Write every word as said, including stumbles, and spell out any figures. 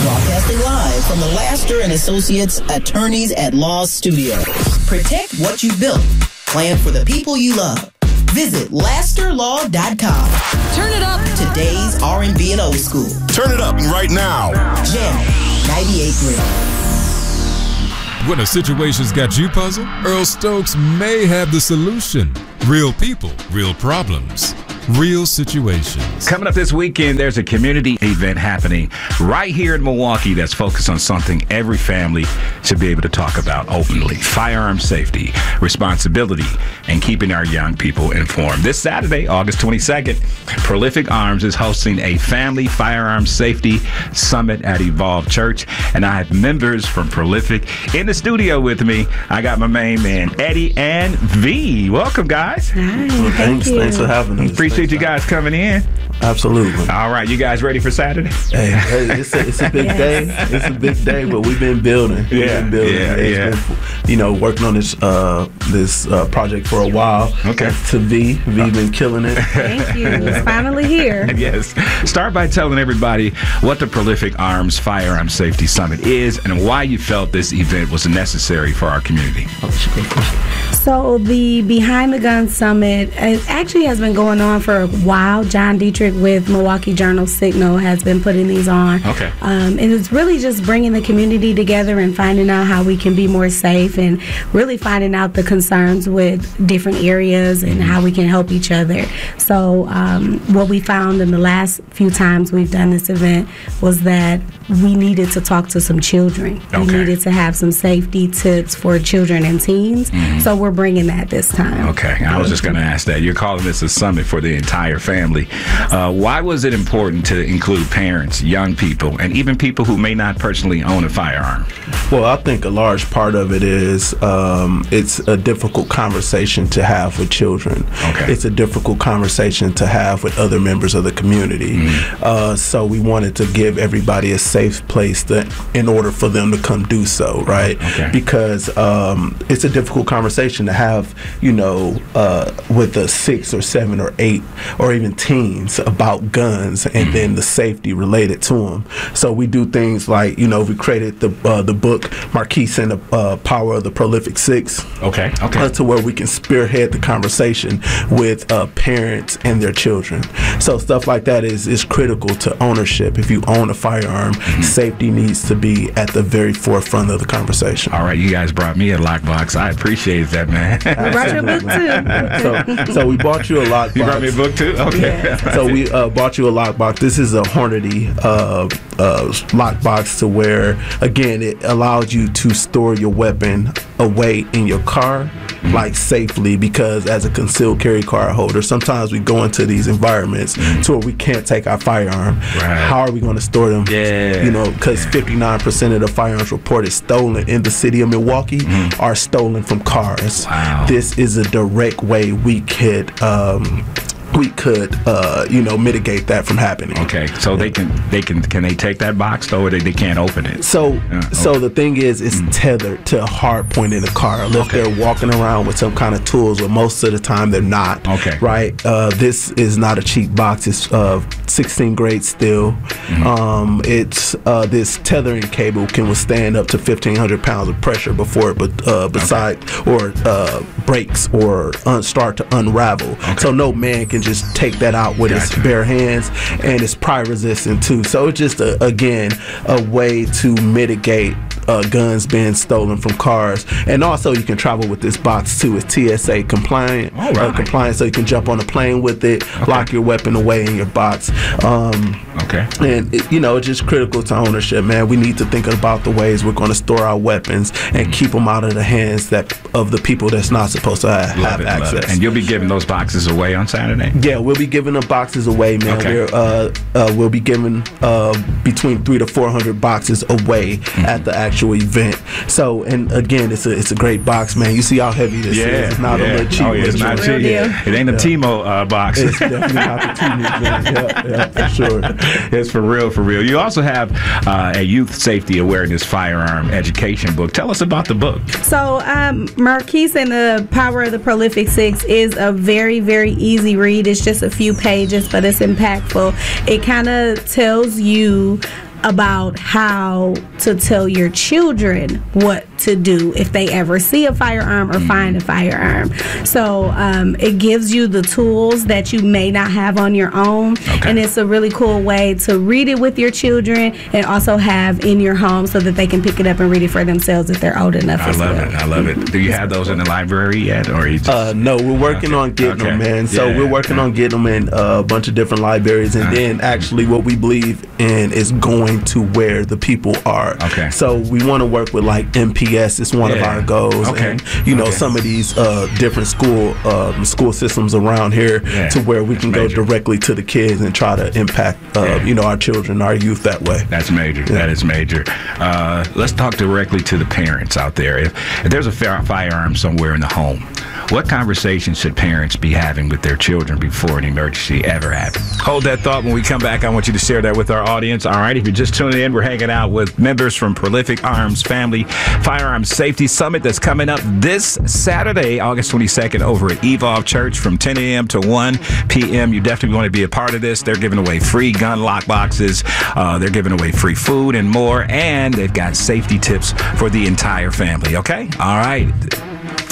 Broadcasting live from the Laster and Associates Attorneys at Law Studios. Protect what you built. Plan for the people you love. Visit Laster Law dot com. Turn it up. Today's R and B and old school. Turn it up right now. Jam ninety-eight point three. When a situation's got you puzzled, Earl Stokes may have the solution. Real people, real problems, real situations. Coming up this weekend, there's a community event happening right here in Milwaukee that's focused on something every family should be able to talk about openly. Firearm safety, responsibility, and keeping our young people informed. This Saturday, August twenty-second, Prolific Arms is hosting a family firearm safety summit at Evolve Church, and I have members from Prolific in the studio with me. I got my main man, Eddie and V. Welcome, guys. Hi, well, thanks, thank thanks for having us. Appreciate you guys coming in. Absolutely. All right, you guys ready for Saturday? Hey, hey it's, a, it's a big yes. day. It's a big day, but we've been building. We've yeah, been building. yeah, it's yeah. Been, you know, working on this uh, this uh, project for a while. Okay. To V, V been killing it. Thank you. It's finally here. Yes. Start by telling everybody what the Prolific Arms Firearm Safety Summit is and why you felt this event was necessary for our community. So the Behind the Gun Summit actually has been going on for a while. John Dietrich with Milwaukee Journal Signal has been putting these on. Okay. Um, and it's really just bringing the community together and finding out how we can be more safe and really finding out the concerns with different areas and how we can help each other. So um, what we found in the last few times we've done this event was that we needed to talk to some children. Okay. We needed to have some safety tips for children and teens. Mm-hmm. So we're bringing that this time. Okay. I was just going to ask that. You're calling this a summit for the entire family. Uh, why was it important to include parents, young people, and even people who may not personally own a firearm? Well, I think a large part of it is um, it's a difficult conversation to have with children. Okay. It's a difficult conversation to have with other members of the community. Mm-hmm. Uh, so we wanted to give everybody a safe place to, in order for them to come do so, right? Okay. Because um, it's a difficult conversation to have, you know, uh, with a six or seven or eight or even teens about guns and mm-hmm. then the safety related to them. So we do things like, you know, we created the uh, the book Marquise and the uh, Power of the Prolific Six. Okay. Okay. Uh, to where we can spearhead the conversation with uh, parents and their children. So stuff like that is is critical to ownership. If you own a firearm, mm-hmm. safety needs to be at the very forefront of the conversation. All right, you guys brought me a lockbox. I appreciate that, man. We brought you a book too. so, so we bought you a lockbox. You brought me a book too? Okay. Yeah. So we uh, bought you a lockbox. This is a Hornady uh, uh, lockbox to where, again, it allows you to store your weapon away in your car, mm-hmm. like safely, because as a concealed carry card holder, sometimes we go into these environments mm-hmm. to where we can't take our firearm. Right. How are we going to store them? Yeah. You know, because fifty-nine percent of the firearms reported stolen in the city of Milwaukee mm-hmm. are stolen from cars. Wow. This is a direct way we could um, we could, uh, you know, mitigate that from happening. Okay, so they can, they can, can they take that box though, or they, they can't open it? So, uh, okay. so the thing is, it's mm. tethered to a hard point in the car. Unless okay. they're walking around with some kind of tools, but most of the time they're not. Okay. Right. Uh, this is not a cheap box. It's uh, sixteen grade steel. Mm-hmm. Um, it's uh, this tethering cable can withstand up to fifteen hundred pounds of pressure before it, but uh, beside okay. or uh, breaks or un- start to unravel. Okay. So no man can just take that out with gotcha. his bare hands, and it's pry resistant too. So it's just a, again a way to mitigate uh, guns being stolen from cars, and also you can travel with this box too. It's T S A compliant, right. uh, compliant, so you can jump on a plane with it, okay. lock your weapon away in your box. Um, okay, and it, you know, it's just critical to ownership, man. We need to think about the ways we're going to store our weapons and mm-hmm. keep them out of the hands that of the people that's not supposed to have, have it, access. And you'll be giving those boxes away on Saturday? Yeah, we'll be giving the boxes away, man. Okay. We're, uh, uh, we'll be giving uh, between three to four hundred boxes away mm-hmm. at the actual event. So, and again, it's a it's a great box, man. You see how heavy this yeah, is. It's not yeah. a little cheap. Oh, yeah, it's not cheap. Yeah. It ain't a yeah. Timo uh, box. It's definitely not the Timo. Yeah, yeah, for sure. It's for real, for real. You also have uh, a youth safety awareness firearm education book. Tell us about the book. So, um, Marquise and the Power of the Prolific Six is a very, very easy read. It's just a few pages, but it's impactful. It kind of tells you about how to tell your children what to do if they ever see a firearm or mm-hmm. find a firearm. So um, it gives you the tools that you may not have on your own. Okay. And it's a really cool way to read it with your children and also have in your home so that they can pick it up and read it for themselves if they're old enough. I as love well. it. I love it. Do you have those in the library yet? Or you just... uh, no, we're working okay. on getting okay. them, man. So yeah. we're working yeah. on getting them in a bunch of different libraries. And uh-huh. then actually what we believe in is going to where the people are. Okay. So we want to work with like M P S. It's one yeah. of our goals. Okay. And you know, okay. some of these uh, different school um, school systems around here yeah. to where we can That's go major. directly to the kids and try to impact uh, yeah. you know, our children, our youth that way. That's major. Yeah. That is major. Uh, let's talk directly to the parents out there. If, if there's a firearm somewhere in the home, what conversations should parents be having with their children before an emergency ever happens? Hold that thought. When we come back, I want you to share that with our audience. All right, if you're just tuning in, we're hanging out with members from Prolific Arms Family Firearm Safety Summit that's coming up this Saturday, August twenty-second, over at Evolve Church from ten a.m. to one p.m. You definitely want to be a part of this. They're giving away free gun lock boxes. Uh, they're giving away free food and more, and they've got safety tips for the entire family, okay? All right.